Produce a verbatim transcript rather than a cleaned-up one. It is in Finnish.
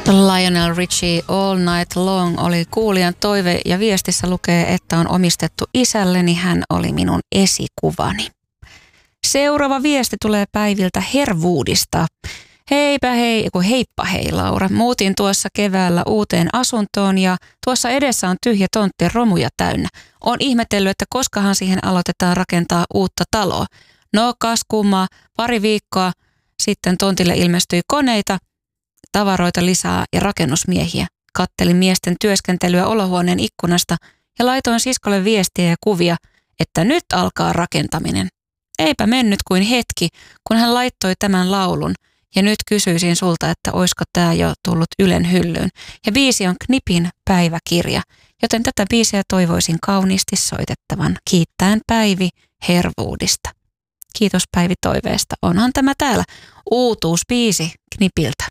Lionel Richie All Night Long oli kuulijan toive ja viestissä lukee, että on omistettu isälleni, hän oli minun esikuvani. Seuraava viesti tulee Päiviltä Herwoodista. Heipä hei, kun heippa hei Laura. Muutin tuossa keväällä uuteen asuntoon ja tuossa edessä on tyhjä tontti romuja täynnä. Olen ihmetellyt, että koskahan siihen aloitetaan rakentaa uutta taloa. No kas kummaa, pari viikkoa sitten tontille ilmestyi koneita, tavaroita lisää ja rakennusmiehiä. Kattelin miesten työskentelyä olohuoneen ikkunasta ja laitoin siskolle viestiä ja kuvia, että nyt alkaa rakentaminen. Eipä mennyt kuin hetki, kun hän laittoi tämän laulun. Ja nyt kysyisin sulta, että oisko tämä jo tullut Ylen hyllyyn. Ja biisi on Knipin päiväkirja, joten tätä biisiä toivoisin kauniisti soitettavan. Kiittäen Päivi Herwoodista. Kiitos Päivi toiveesta. Onhan tämä täällä uutuusbiisi Knipiltä.